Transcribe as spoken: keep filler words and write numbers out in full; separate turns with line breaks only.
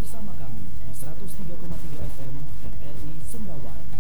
bersama kami di seratus tiga koma tiga F M R R I Sendawar.